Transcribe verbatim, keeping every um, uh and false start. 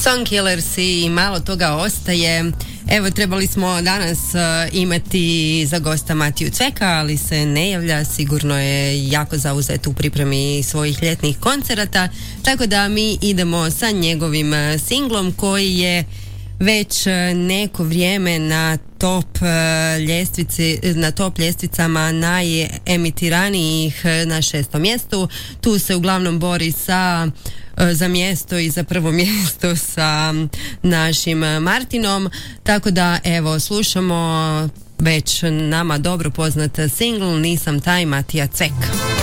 Songkillers i malo toga ostaje. Evo, trebali smo danas uh, imati za gosta Matiju Cveka, ali se ne javlja, sigurno je jako zauzet u pripremi svojih ljetnih koncerata, tako da mi idemo sa njegovim uh, singlom koji je već uh, neko vrijeme na top uh, ljestvici, na top ljestvicama najemitiranijih uh, na šestom mjestu. Tu se uglavnom bori sa za mjesto i za prvo mjesto sa našim Martinom, tako da evo slušamo već nama dobro poznat singl Nisam taj, Matija Cvek.